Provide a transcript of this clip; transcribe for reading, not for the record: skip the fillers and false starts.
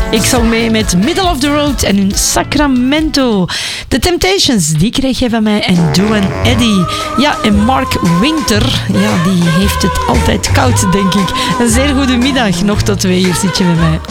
Ik zong mee met Middle of the Road en hun Sacramento. The Temptations, die kreeg je van mij en Duane Eddy. Ja, en Mark Winter, ja, die heeft het altijd koud, denk ik. Een zeer goede middag. Nog tot 2 uur zit je met mij.